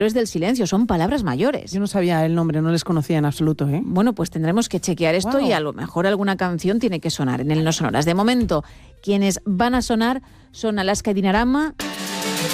Héroes del Silencio, son palabras mayores. Yo no sabía el nombre, no les conocía en absoluto, ¿eh? Bueno, pues tendremos que chequear esto y a lo mejor alguna canción tiene que sonar en el No Sonoras. De momento, quienes van a sonar son Alaska y Dinarama